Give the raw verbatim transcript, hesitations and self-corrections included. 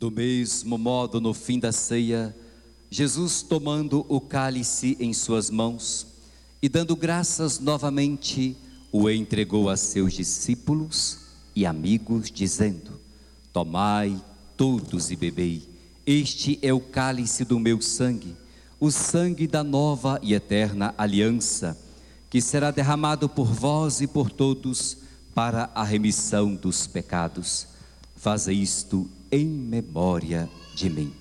Do mesmo modo, no fim da ceia, Jesus, tomando o cálice em suas mãos e dando graças novamente, o entregou a seus discípulos e amigos, dizendo: tomai todos e bebei, este é o cálice do meu sangue, o sangue da nova e eterna aliança, que será derramado por vós e por todos para a remissão dos pecados. Faze isto em memória de mim.